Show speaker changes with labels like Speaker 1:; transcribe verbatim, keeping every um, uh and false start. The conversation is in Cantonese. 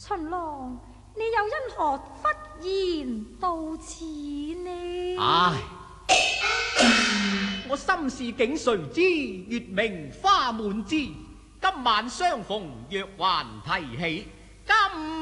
Speaker 1: 秦郎，你又因何忽然到此呢？
Speaker 2: 唉，我心事竟誰知？月明花滿枝，今晚相逢若還提起。今